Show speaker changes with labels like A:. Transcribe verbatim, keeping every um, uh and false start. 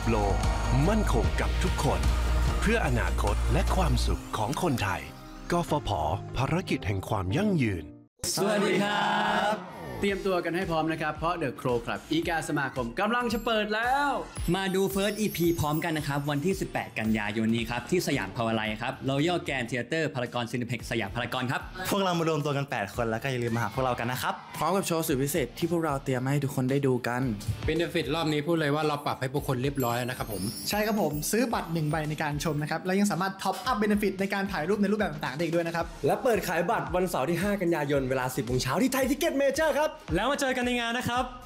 A: โลมั่นคงกับทุกคนเพื่ออนาคตและความสุขของคนไทยกฟผ.ภารกิจแห่งความยั่งยืน
B: สวัสดีครับ
C: เตรียมตัวกันให้พร้อมนะครับเพราะ The Crow Club อีกาสมาคมกำลังจะเปิดแล้ว
B: มาดู First อี พี พร้อมกันนะครับวันที่สิบแปดกันยายนนี้ครับที่สยามพาวาไลน์ครับ Royal Grand Theatre พารากอนซินิเพ็กสยามพารากอนครับ
D: พวกเรามารวมตัวกันแปดคนแล้วก็อย่าลืมมาหาพวกเรากันนะครับ
E: พร้อมกับโชว์สุดพิเศษที่พวกเราเตรียมให้ทุกคนได้ดูกัน
F: Benefit รอบนี้พูดเลยว่าเราปรับให้พวกคนเรียบร้อยแล้วนะครับผม
G: ใช่ครับผมซื้อบัตรหนึ่งใบในการชมนะครับแล้วยังสามารถท็อปอัพ Benefit ในการถ่ายรูปในรูปแบบต่างๆได้อีกด้วยนะครับ
H: และเปิดขายบัตรวันเสาร์ที่ห้ากันยายนเวลา สิบโมงเช้าที่ไทยทิกเก็ตเมเจอร์ครับ
I: แล้วมาเจอกันในงานนะครับ